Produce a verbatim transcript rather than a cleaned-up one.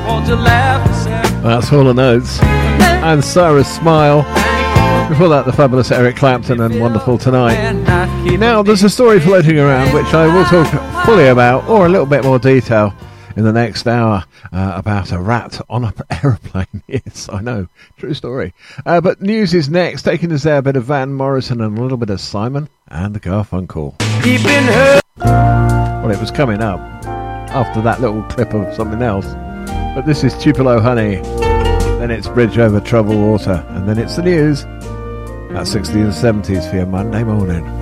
Won't you laugh and say, that's Hall and Oates and Cyrus Smile. Before that, the fabulous Eric Clapton and Wonderful Tonight. Now, there's a story floating around which I will talk fully about, or a little bit more detail, in the next hour, uh, about a rat on an aeroplane. Yes, I know, true story. Uh, but news is next, taking us there a bit of Van Morrison and a little bit of Simon and the Garfunkel. Well, it was coming up after that little clip of something else. But this is Tupelo Honey, then it's Bridge Over Troubled Water, and then it's the news at sixties and seventies for your Monday morning.